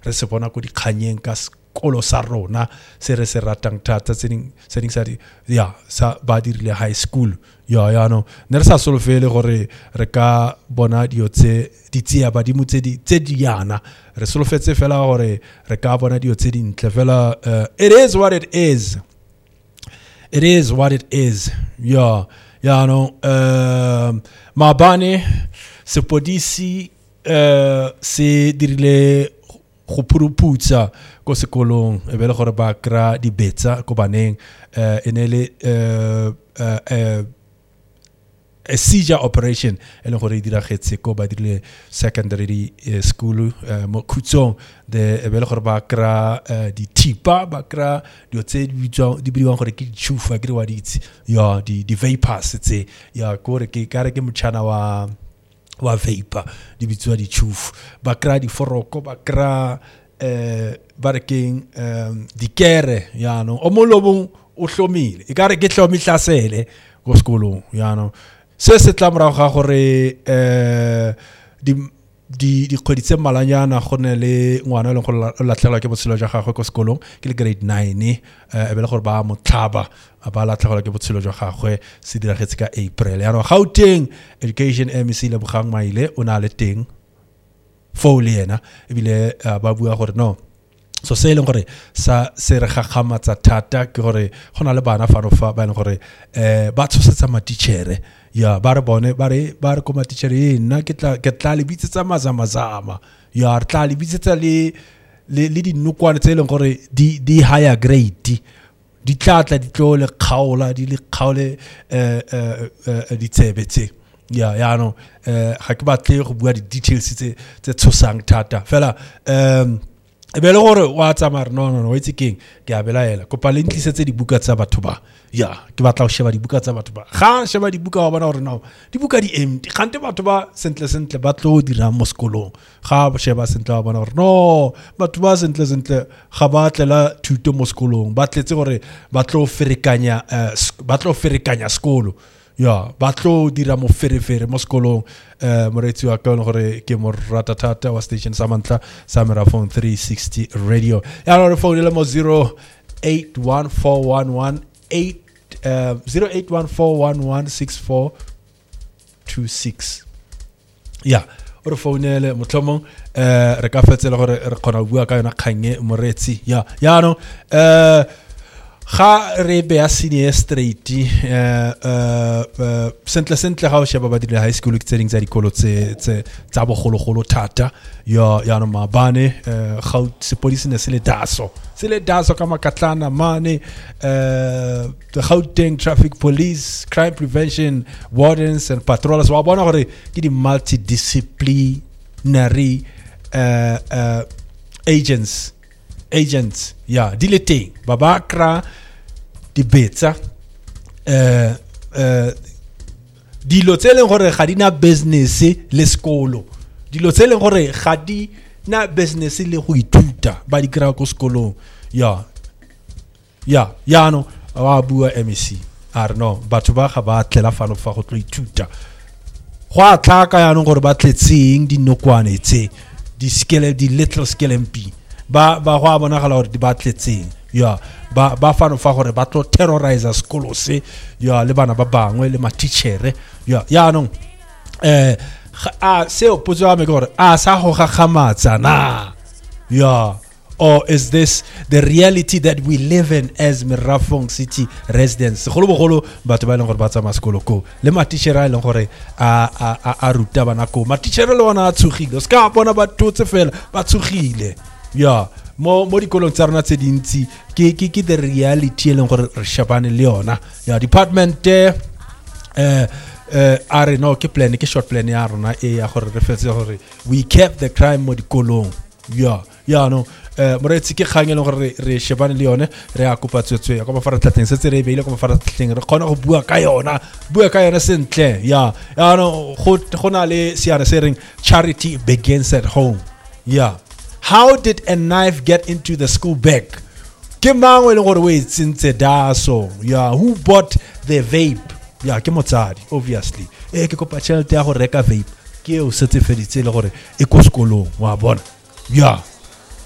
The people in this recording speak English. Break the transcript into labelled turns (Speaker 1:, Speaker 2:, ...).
Speaker 1: re se bona go dikganyeng ka sekolo sa rona se re se ratang thata tse ding sa di sa ba dirile high school ya no ne re sa solofele gore re ka bona dio tse di tsia badimo tse di yana re solofetse fela gore re ka bona dio tse di ntle fela it is what it is. It is what it is. Yeah, no. Maabane sepodisi se dirile go puruputsa ko sekolong e be le gore ba kra di betsa ko baneng enele a seizure operation e le gore diragetse ko ba dirile secondary school mo Khutsong de e be le gore ba kra di tipa ba kra di tse di bidiwang gore ke ditšhufa ke wa ditsi ya di vapors tse ya gore ke kare ke motšhana wa vapor di bitswa ditšhufu ba kra di foroko ba kra ba re keng dikere ya no o molobong o hlomile e kare ke hlomi hlasele go sekolong ya no se tla morago ga gore di kgweditse malanyana go ne le ngwana le go latlhelwa ke botshelo jwa gagwe ko sekolong ke le grade 9 e be le gore ba motlhaba ba latlhelwa ke botshelo jwa gagwe se diragetse ka April ya no Gauteng Education MEC le Bogang Maile o na le teng fo le yena e bile ba bua gore no so se leng gore sa se re gagamatsa thata ke gore gona le bana fa ba leng gore ba tshosetsa matitšhere ya ba re bone ba re ko matitšhere nna ke tla le bitsetsa mazamazama ya re tla le bitsetsa le dinokwane tse leng gore di higher grade di tla di tlo le kgaola di le kgaole di tsebetse ya no ga ke batle go bua di details tse tshosang thata fela e be le gore wa tsamara no itse keng ke a belaela kopa le ntlisetse dibuka tsa batho ba ya ke batla go sheba dibuka tsa batho ba ga sheba dibuka wa bona gore no dibuka di empty gante batho ba sentle ba tlo dira mo sekolong ga sheba sentle wa bona gore no batho ba sentle ga ba tlela thuto mo sekolong ba tletse gore ba tlo ferekanya sekolo ya ba tlo dira mo ferefere mo sekolong moretsi wa ka gore ke mo rata thata wa station sa mantla sa Merafong 360 radio ya no re phone le mo 0814116 ya re phone le motlhomong re ka fetsela gore re kgona bua ka yona kganye moretsi ya no ga re be a senior straight sentle ga o sheba ba dire high school tse ding tsa dikolo tse tsa bogologolo thata ya no Maabane ga sepodisi ne se le daso ka makatlana mane the Gauteng Traffic Police Crime Prevention Wardens and Patrollers wa bona gore ke di multidisciplinary agents ya di le teng ba bakra di betsa dilo tse leng gore ga di na business le sekolo dilo tse leng gore ga di na business le go ithuta ba di kra ko sekolong ya no wa bua MEC no batho ba ga ba tlela fano fa go tlo ithuta go a tlhaka ya no gore ba tletseng dinokwane tse di little skelempi ba go a bonagala gore di batletseng ya ba fano fa gore ba tlo terrorize sekolo se ya le bana ba bangwe le matitšhere ya no se o potso wa me gore sa go gagamatsa na ya or is this the reality that we live in as Merafong City residents go bogolo batho ba leng gore ba tsamaya sekolo ko le matitšhere a leng gore a ruta bana ko matitšhere le bona a tshogile ska bona ba totse fela ba tshogile ya mo dikolong tsa rona tse dintsi ke the reality leng gore re shebane le yona ya department are no ke short plan ya rona ya gore re fetse gore we kept the crime mo dikolong ya no moretsi ke kgang le gore re shebane le yone re a kopa tswetswe ya go mafaratlhatlheng se re beile go mafaratlhatlheng re kgona go bua ka yona sentle ya no go na le seane se reng charity begins at home ya how did a knife get into the school bag ke mangwe le gore we tsintse daso ya who bought the vape ya ke motsadi obviously ke kopa tšhelete ya go reka vape ke o setse feditse le gore e ko sekolong wa bona ya